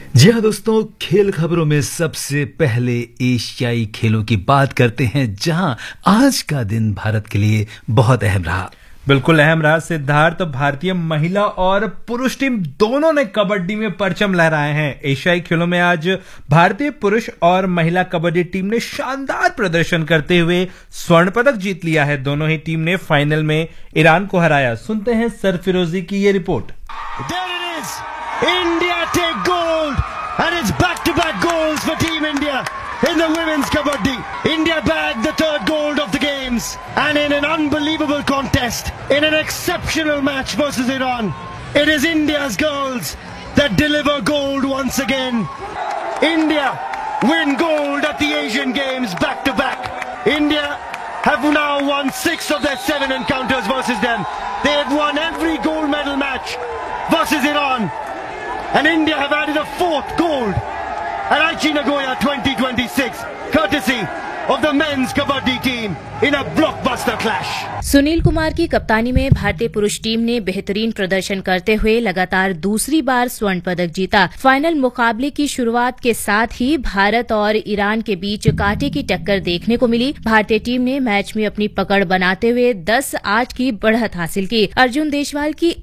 जी हाँ दोस्तों, खेल खबरों में सबसे पहले एशियाई खेलों की बात करते हैं, जहां आज का दिन भारत के लिए बहुत अहम रहा। बिल्कुल अहम रहा सिद्धार्थ। भारतीय महिला और पुरुष टीम दोनों ने कबड्डी में परचम लहराए हैं। एशियाई खेलों में आज भारतीय पुरुष और महिला कबड्डी टीम ने शानदार प्रदर्शन करते हुए स्वर्ण पदक जीत लिया है। दोनों ही टीम ने फाइनल में ईरान को हराया। सुनते हैं सरफिरोजी की ये report. India take gold and it's back-to-back goals for Team India in the women's kabaddi. India bagged the third gold of the games and in an unbelievable contest, in an exceptional match versus Iran. It is India's girls that deliver gold once again. India win gold at the Asian Games back-to-back. India have now won 6 of their 7 encounters versus them. They have won every gold medal match versus Iran. And India have added a 4th gold at Aichi Nagoya 2026, courtesy of the men's kabaddi team in a blockbuster clash. Sunil Kumar की कप्तानी में भारतीय पुरुष team ने बेहतरीन प्रदर्शन करते हुए लगातार दूसरी बार स्वर्ण पदक जीता। फाइनल मुकाबले की शुरुआत के साथ ही भारत और ईरान के बीच कांटे की टक्कर देखने को मिली। भारतीय टीम ने मैच में अपनी पकड़ बनाते हुए 10-8 की बढ़त हासिल की। अर्जुन देशवाल की